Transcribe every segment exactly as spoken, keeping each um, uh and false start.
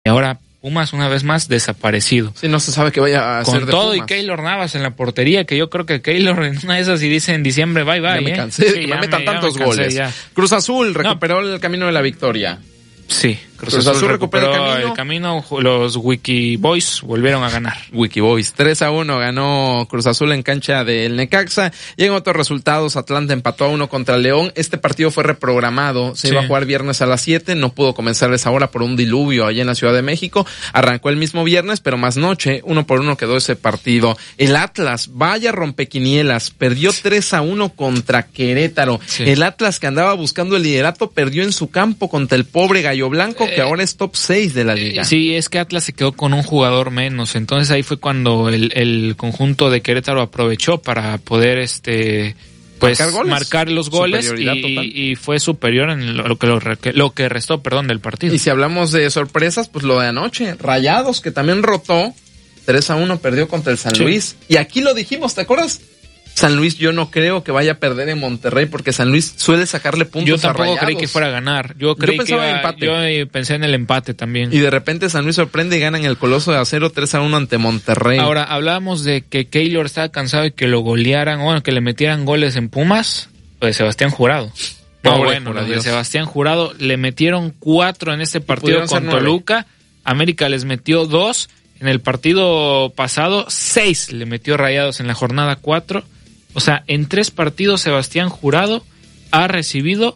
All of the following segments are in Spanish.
Y ahora Pumas una vez más desaparecido. Sí, no se sabe qué vaya a hacer con de todo Pumas. Y Keylor Navas en la portería, que yo creo que Keylor en una de esas y dice en diciembre bye bye. Ya me ¿eh? cansé de sí, que me metan me, tantos me cansé, goles. Ya. Cruz Azul recuperó no. el camino de la victoria. Sí, Cruz, Cruz Azul, Azul recuperó, recuperó el camino. el camino, los Wikiboys volvieron a ganar. Wikiboys, tres a uno ganó Cruz Azul en cancha del Necaxa, y en otros resultados Atlanta empató a uno contra León. Este partido fue reprogramado, se sí. iba a jugar viernes a las siete, no pudo comenzar a esa hora por un diluvio allá en la Ciudad de México, arrancó el mismo viernes, pero más noche, uno por uno quedó ese partido. El Atlas, vaya rompequinielas, perdió tres a uno contra Querétaro. Sí. El Atlas, que andaba buscando el liderato, perdió en su campo contra el pobre Gallo Blanco, que ahora es top seis de la liga. Sí, es que Atlas se quedó con un jugador menos, entonces ahí fue cuando el, el conjunto de Querétaro aprovechó para poder este pues marcar, goles. marcar los goles y, y fue superior en lo, lo que lo, lo que restó, perdón, del partido. Y si hablamos de sorpresas, pues lo de anoche, Rayados, que también rotó, tres a uno perdió contra el San sí. Luis, y aquí lo dijimos, ¿te acuerdas? San Luis yo no creo que vaya a perder en Monterrey, porque San Luis suele sacarle puntos a Rayados. Yo tampoco creí que fuera a ganar. Yo creí yo que iba, en empate. Yo pensé en el empate también. Y de repente San Luis sorprende y gana en el Coloso de Acero tres a uno ante Monterrey. Ahora, hablábamos de que Keylor estaba cansado y que lo golearan, o bueno, que le metieran goles en Pumas, pues Sebastián Jurado. No, no bueno, los de Sebastián Jurado le metieron cuatro en este partido con Toluca. América les metió dos. En el partido pasado, seis le metió Rayados en la jornada cuatro. O sea, en tres partidos Sebastián Jurado ha recibido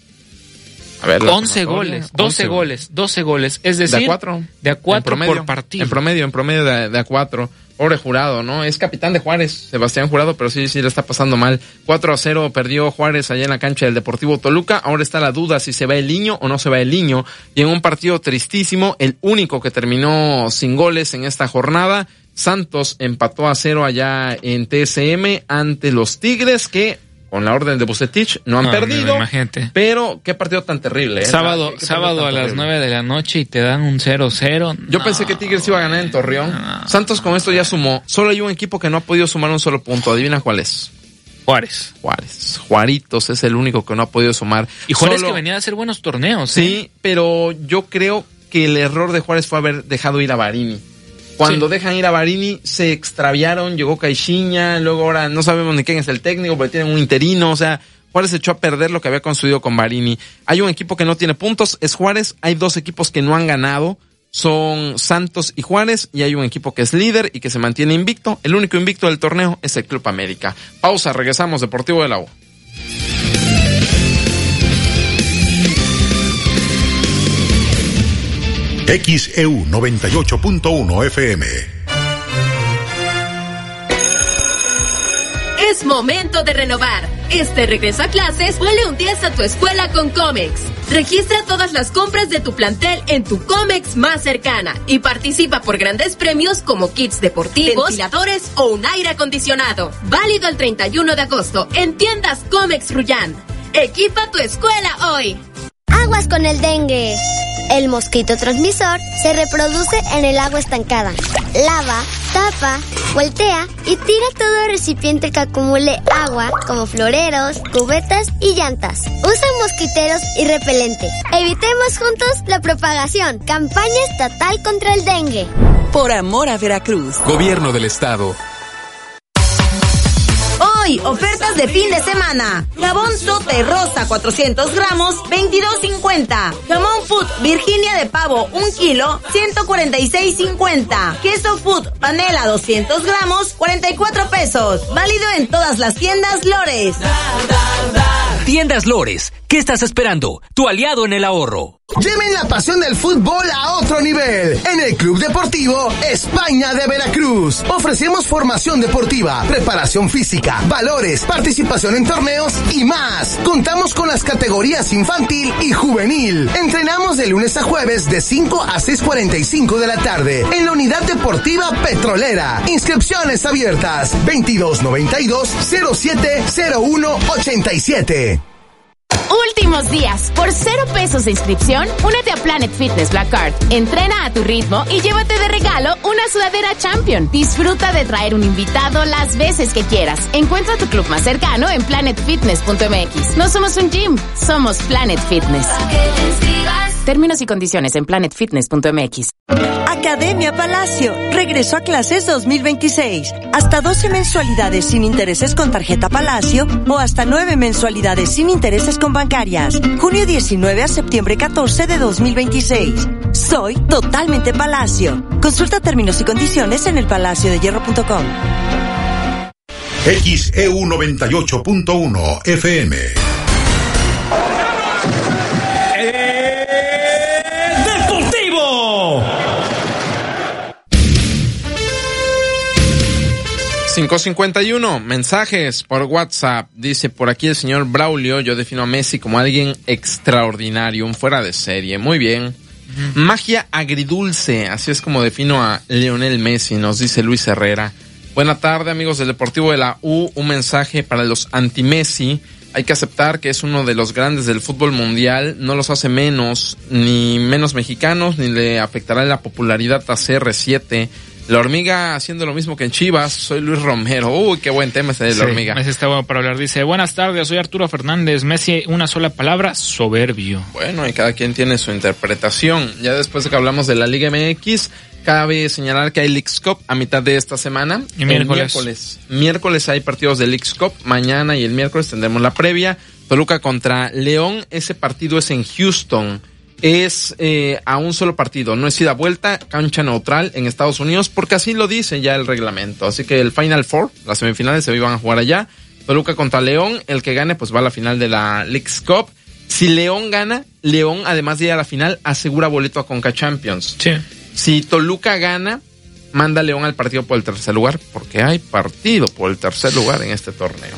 a ver, once goles, doce goles, doce goles, es decir, de a cuatro, de a cuatro promedio, por partido. En promedio, en promedio de, de a cuatro. Pobre Jurado, ¿no? Es capitán de Juárez, Sebastián Jurado, pero sí, sí le está pasando mal. cuatro a cero perdió Juárez allá en la cancha del Deportivo Toluca. Ahora está la duda si se va el Niño o no se va el Niño. Y en un partido tristísimo, el único que terminó sin goles en esta jornada, Santos empató a cero allá en T S M ante los Tigres, que con la orden de Bucetich no han no, perdido. Imagínate. Pero qué partido tan terrible, ¿eh? Sábado, sábado a las nueve de la noche y te dan un cero cero. Yo no. pensé que Tigres iba a ganar en Torreón. No. Santos con esto ya sumó. Solo hay un equipo que no ha podido sumar un solo punto. Adivina cuál es. Juárez. Juárez. Juaritos es el único que no ha podido sumar. Y Juárez Solo... que venía a hacer buenos torneos. Sí, ¿eh? pero yo creo que el error de Juárez fue haber dejado ir a Barini. Cuando sí. dejan ir a Barini, se extraviaron, llegó Caixinha, luego ahora no sabemos ni quién es el técnico, porque tienen un interino, o sea, Juárez echó a perder lo que había construido con Barini. Hay un equipo que no tiene puntos, es Juárez, hay dos equipos que no han ganado, son Santos y Juárez, y hay un equipo que es líder y que se mantiene invicto. El único invicto del torneo es el Club América. Pausa, regresamos, Deportivo de la U. X E U noventa y ocho punto uno F M. Es momento de renovar. Este regreso a clases, huele un diez a tu escuela con Comex. Registra todas las compras de tu plantel en tu Comex más cercana y participa por grandes premios como kits deportivos, ventiladores o un aire acondicionado. Válido el treinta y uno de agosto en tiendas Comex Rullán. Equipa tu escuela hoy. Aguas con el dengue. El mosquito transmisor se reproduce en el agua estancada. Lava, tapa, voltea y tira todo recipiente que acumule agua, como floreros, cubetas y llantas. Usa mosquiteros y repelente. Evitemos juntos la propagación. Campaña estatal contra el dengue. Por amor a Veracruz. Gobierno del Estado. Hoy, ofertas de fin de semana. Jabón Sote Rosa cuatrocientos gramos, veintidós cincuenta. Jamón Food Virginia de pavo un kilo, ciento cuarenta y seis cincuenta. Queso Food Panela doscientos gramos, cuarenta y cuatro pesos. Válido en todas las tiendas Lores. Tiendas Lores, ¿qué estás esperando? Tu aliado en el ahorro. Lleven la pasión del fútbol a otro nivel. En el Club Deportivo España de Veracruz ofrecemos formación deportiva, preparación física, valores, participación en torneos y más. Contamos con las categorías infantil y juvenil. Entrenamos de lunes a jueves de cinco a seis cuarenta y cinco de la tarde en la Unidad Deportiva Petrolera. Inscripciones abiertas veintidós noventa y dos cero siete cero uno ochenta y siete. Últimos días, por cero pesos de inscripción, únete a Planet Fitness Black Card. Entrena a tu ritmo y llévate de regalo una sudadera Champion. Disfruta de traer un invitado las veces que quieras. Encuentra tu club más cercano en planet fitness punto m x. No somos un gym, somos Planet Fitness. Términos y condiciones en planet fitness punto m x. Academia Palacio regresó a clases dos mil veintiséis. Hasta doce mensualidades sin intereses con tarjeta Palacio o hasta nueve mensualidades sin intereses con bancarias. Junio diecinueve a septiembre catorce de dos mil veintiséis. Soy totalmente Palacio. Consulta términos y condiciones en el palacio de hierro punto com. X E U noventa y ocho punto uno F M. cinco cincuenta y uno, mensajes por WhatsApp. Dice por aquí el señor Braulio: yo defino a Messi como alguien extraordinario, un fuera de serie. Muy bien. Uh-huh. Magia agridulce, así es como defino a Lionel Messi, nos dice Luis Herrera. Buena tarde, amigos del Deportivo de la U. Un mensaje para los anti-Messi. Hay que aceptar que es uno de los grandes del fútbol mundial. No los hace menos, ni menos mexicanos, ni le afectará la popularidad a C R siete. La hormiga haciendo lo mismo que en Chivas. Soy Luis Romero. Uy, qué buen tema ese de la sí, hormiga. Ese está bueno para hablar. Dice: buenas tardes, soy Arturo Fernández. Messi, una sola palabra: soberbio. Bueno, y cada quien tiene su interpretación. Ya después de que hablamos de la Liga M X, cabe señalar que hay Leagues Cup a mitad de esta semana. Y miércoles. miércoles. Miércoles hay partidos de Leagues Cup. Mañana y el miércoles tendremos la previa. Toluca contra León. Ese partido es en Houston. Es eh, a un solo partido, no es ida vuelta, cancha neutral en Estados Unidos, porque así lo dice ya el reglamento. Así que el Final Four, las semifinales se iban a jugar allá. Toluca contra León, el que gane pues va a la final de la Leagues Cup. Si León gana, León además de ir a la final asegura boleto a Conca Champions. Sí. Si Toluca gana, manda a León al partido por el tercer lugar, porque hay partido por el tercer lugar en este torneo.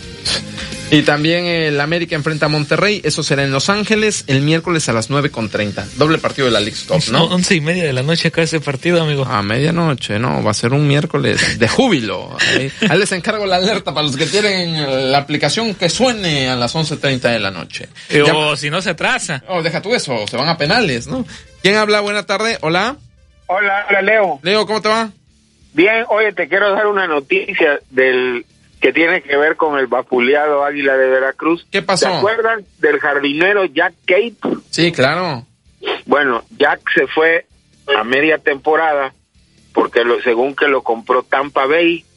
Y también el América enfrenta a Monterrey, eso será en Los Ángeles el miércoles a las nueve con treinta. Doble partido de la Leagues Cup, ¿no? Once y media de la noche acá ese partido, amigo. A medianoche, no, va a ser un miércoles de júbilo. Ahí, ahí les encargo la alerta para los que tienen la aplicación que suene a las once treinta de la noche. O ya, si no se atrasa. Oh, deja tú eso, se van a penales, ¿no? ¿Quién habla? Buena tarde, hola. Hola, hola Leo. Leo, ¿cómo te va? Bien, oye, te quiero dar una noticia del que tiene que ver con el vapuleado Águila de Veracruz. ¿Qué pasó? ¿Te acuerdas del jardinero Jack Cape? Sí, claro. Bueno, Jack se fue a media temporada porque lo, según que lo compró Tampa Bay,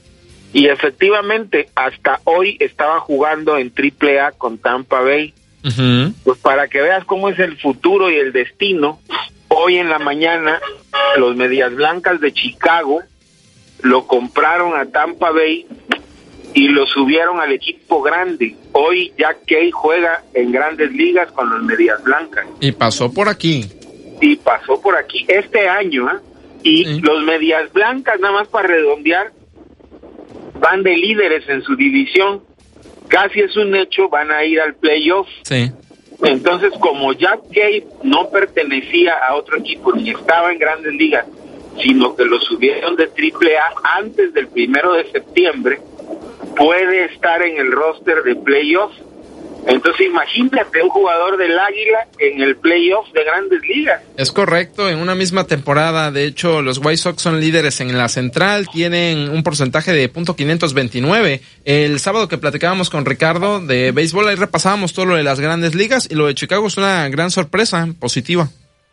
y efectivamente hasta hoy estaba jugando en triple A con Tampa Bay. Uh-huh. Pues para que veas cómo es el futuro y el destino, hoy en la mañana los Medias Blancas de Chicago lo compraron a Tampa Bay y lo subieron al equipo grande. Hoy Jack Kay juega en Grandes Ligas con los Medias Blancas. Y pasó por aquí. Y pasó por aquí este año, ¿eh? Y sí. Los Medias Blancas, nada más para redondear, van de líderes en su división. Casi es un hecho, van a ir al playoff. Sí. Entonces, como Jack Kay no pertenecía a otro equipo ni estaba en Grandes Ligas, sino que lo subieron de triple A antes del primero de septiembre, puede estar en el roster de playoff. Entonces imagínate un jugador del Águila en el playoff de Grandes Ligas. Es correcto, en una misma temporada. De hecho, los White Sox son líderes en la central, tienen un porcentaje de punto quinientos veintinueve. El sábado que platicábamos con Ricardo de béisbol, ahí repasábamos todo lo de las Grandes Ligas, y lo de Chicago es una gran sorpresa positiva.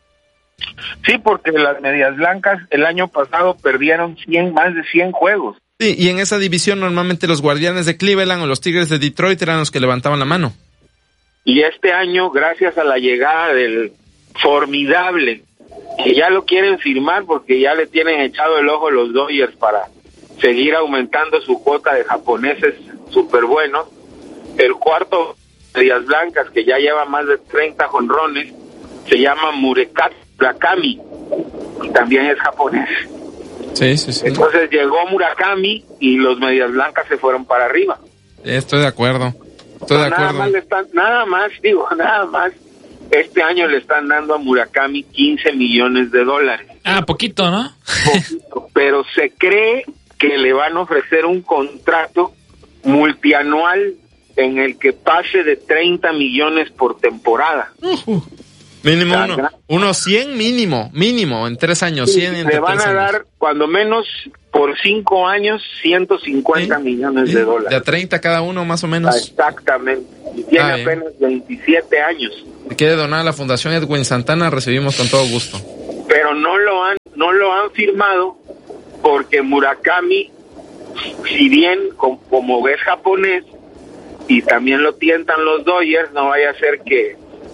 Sí, porque las Medias Blancas el año pasado perdieron cien, más de cien juegos. Sí, y en esa división normalmente los Guardianes de Cleveland o los Tigres de Detroit eran los que levantaban la mano. Y este año, gracias a la llegada del formidable, que ya lo quieren firmar porque ya le tienen echado el ojo los Dodgers para seguir aumentando su cuota de japoneses súper buenos, el cuarto Medias Blancas, que ya lleva más de treinta jonrones, se llama Murekatsu Murakami, y también es japonés. Sí, sí, sí. Entonces llegó Murakami y los Medias Blancas se fueron para arriba. Estoy de acuerdo. Estoy no, de nada acuerdo. Más le están, nada más, digo, nada más, este año le están dando a Murakami quince millones de dólares. Ah, poquito, ¿no? Poquito, pero se cree que le van a ofrecer un contrato multianual en el que pase de treinta millones por temporada. Uh-huh. Mínimo uno, unos cien mínimo, mínimo, en tres años. Sí, cien le entre van tres a años. dar, cuando menos, por cinco años, ciento cincuenta ¿Sí? millones ¿Sí? de dólares. De a treinta cada uno, más o menos. Exactamente. Y tiene ah, apenas veintisiete años. Si quiere donar a la Fundación Edwin Santana, recibimos con todo gusto. Pero no lo han, no lo han firmado porque Murakami, si bien como, como es japonés y también lo tientan los Dodgers, no vaya a ser que,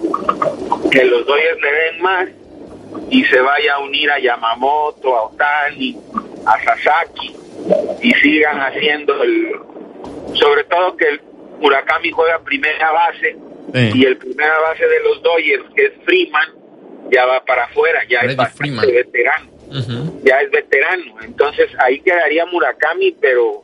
que los Dodgers le den más y se vaya a unir a Yamamoto, a Ohtani, a Sasaki y sigan haciendo el, sobre todo que el Murakami juega primera base, sí. Y el primera base de los Dodgers, que es Freeman, ya va para afuera, ya Freddy es bastante Freeman. veterano, uh-huh. ya es veterano, entonces ahí quedaría Murakami, pero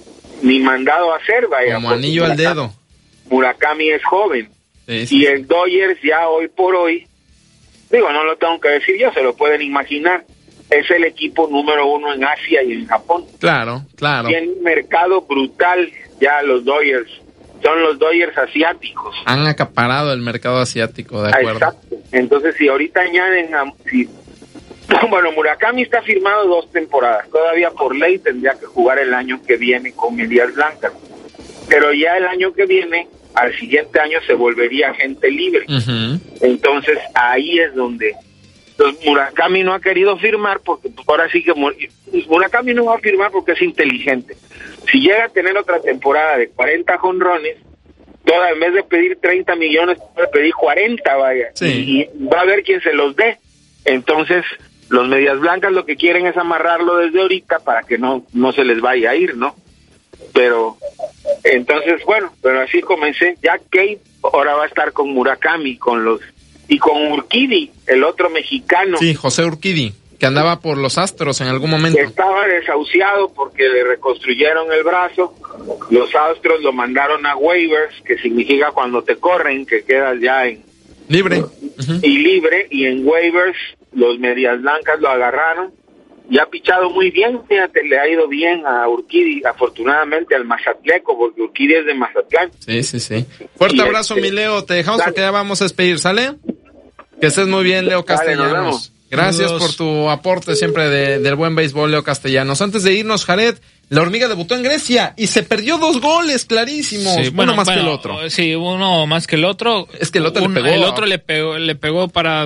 ni mandado a hacer, vaya. Como anillo Murakami, al dedo. Murakami es joven, sí, sí, y el Dodgers ya hoy por hoy, digo, no lo tengo que decir yo, se lo pueden imaginar, es el equipo número uno en Asia y en Japón. Claro, claro. Tiene un mercado brutal ya los Dodgers. Son los Dodgers asiáticos. Han acaparado el mercado asiático, de acuerdo. Exacto. Entonces, si ahorita añaden a... Si, bueno, Murakami está firmado dos temporadas. Todavía por ley tendría que jugar el año que viene con Medias Blancas. Pero ya el año que viene, al siguiente año se volvería agente libre. Uh-huh. Entonces, ahí es donde... Entonces, Murakami no ha querido firmar porque pues, ahora sí que... Murakami no va a firmar porque es inteligente. Si llega a tener otra temporada de cuarenta jonrones, toda en vez de pedir treinta millones, puede pedir cuarenta, vaya. Sí. Y, y va a haber quien se los dé. Entonces, los Medias Blancas lo que quieren es amarrarlo desde ahorita para que no, no se les vaya a ir, ¿no? Pero, entonces, bueno, pero así comencé. Jack Cade ahora va a estar con Murakami, con los... Y con Urquidy, el otro mexicano. Sí, José Urquidy, que andaba por los Astros en algún momento. Estaba desahuciado porque le reconstruyeron el brazo. Los Astros lo mandaron a waivers, que significa cuando te corren, que quedas ya en... Libre. Uh-huh. Y libre, y en waivers los Medias Blancas lo agarraron. Y ha pichado muy bien, fíjate, le ha ido bien a Urquidy, afortunadamente al Mazatleco, porque Urquidy es de Mazatlán. Sí, sí, sí. Fuerte y abrazo, este, mi Leo, te dejamos dale. Porque ya vamos a despedir, ¿sale? Que estés muy bien, Leo Castellanos. Dale, gracias Saludos. Por tu aporte siempre de, del buen béisbol, Leo Castellanos. Antes de irnos, Jared, la hormiga debutó en Grecia y se perdió dos goles clarísimos. Sí, bueno, uno más bueno, que el otro. Sí, uno más que el otro. Es que el otro un, le pegó. El otro le pegó, le pegó para...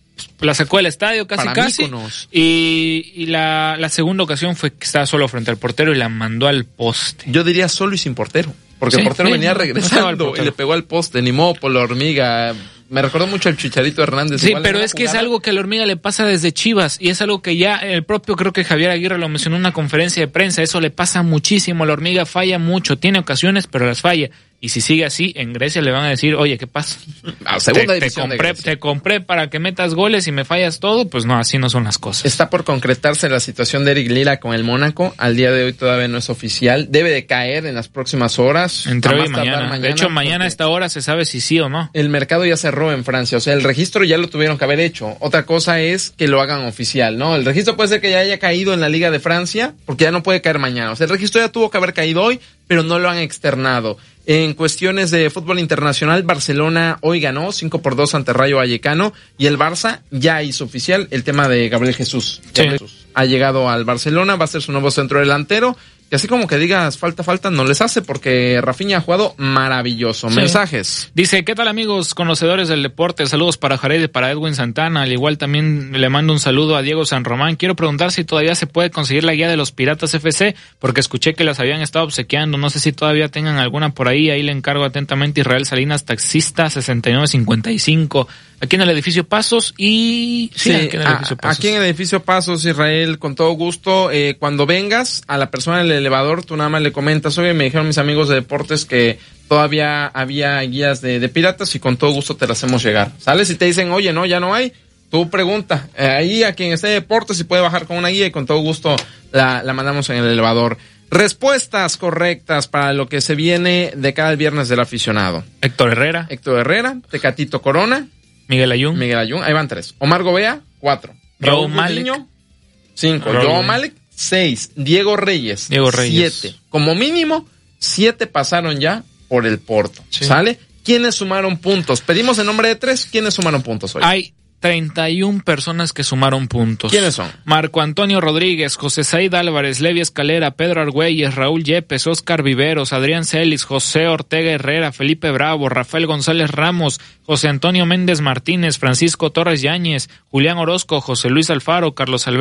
La sacó del estadio casi para casi Míconos. y, y la, la segunda ocasión fue que estaba solo frente al portero y la mandó al poste. Yo diría solo y sin portero, porque sí, el portero sí, venía no, regresando no y le pegó al poste, ni modo por la hormiga. Me recordó mucho al Chicharito Hernández. Sí, pero es que es algo que a la hormiga le pasa desde Chivas y es algo que ya el propio, creo que Javier Aguirre lo mencionó en una conferencia de prensa, eso le pasa muchísimo, la hormiga falla mucho, tiene ocasiones pero las falla. Y si sigue así, en Grecia le van a decir, oye, ¿qué pasa? A segunda te, división te compré, de te compré para que metas goles y me fallas todo, pues no, así no son las cosas. Está por concretarse la situación de Eric Lira con el Mónaco, al día de hoy todavía no es oficial, debe de caer en las próximas horas. Entre hoy y mañana. mañana. De hecho, mañana a esta hora se sabe si sí o no. El mercado ya cerró en Francia, o sea, el registro ya lo tuvieron que haber hecho. Otra cosa es que lo hagan oficial, ¿no? El registro puede ser que ya haya caído en la Liga de Francia, porque ya no puede caer mañana. O sea, el registro ya tuvo que haber caído hoy, pero no lo han externado. En cuestiones de fútbol internacional, Barcelona hoy ganó cinco por dos ante Rayo Vallecano y el Barça ya hizo oficial el tema de Gabriel Jesús. Sí. Gabriel Jesús ha llegado al Barcelona, va a ser su nuevo centro delantero. Y así como que digas falta, falta, no les hace porque Rafinha ha jugado maravilloso. Sí. Mensajes. Dice, ¿qué tal amigos conocedores del deporte? Saludos para Jared y para Edwin Santana. Al igual también le mando un saludo a Diego San Román. Quiero preguntar si todavía se puede conseguir la guía de los Piratas F C, porque escuché que las habían estado obsequiando. No sé si todavía tengan alguna por ahí. Ahí le encargo atentamente Israel Salinas, taxista sesenta y nueve cincuenta y cinco. Aquí en el edificio Pasos y... Sí, sí aquí, en el edificio Pasos. aquí en el edificio Pasos, Israel, con todo gusto. Eh, cuando vengas a la persona del elevador, tú nada más le comentas, oye, me dijeron mis amigos de deportes que todavía había guías de, de piratas y con todo gusto te las hacemos llegar. ¿Sales? Si te dicen, oye, no, ya no hay, tú pregunta. Eh, ahí a quien esté de deportes si puede bajar con una guía y con todo gusto la, la mandamos en el elevador. Respuestas correctas para lo que se viene de cada viernes del aficionado. Héctor Herrera. Héctor Herrera, Tecatito Corona. Miguel Ayun. Miguel Ayun, ahí van tres. Omar Gobea, cuatro. Raúl Malek. Cinco. Joao Malek, seis. Diego Reyes, Diego Reyes. Siete. Como mínimo, siete pasaron ya por el Porto. Sí. ¿Sale? ¿Quiénes sumaron puntos? Pedimos el nombre de tres. ¿Quiénes sumaron puntos hoy? Hay treinta y una personas que sumaron puntos. ¿Quiénes son? Marco Antonio Rodríguez, José Said Álvarez, Levi Escalera, Pedro Argüelles, Raúl Yepes, Oscar Viveros, Adrián Celis, José Ortega Herrera, Felipe Bravo, Rafael González Ramos, José Antonio Méndez Martínez, Francisco Torres Yáñez, Julián Orozco, José Luis Alfaro, Carlos Alberto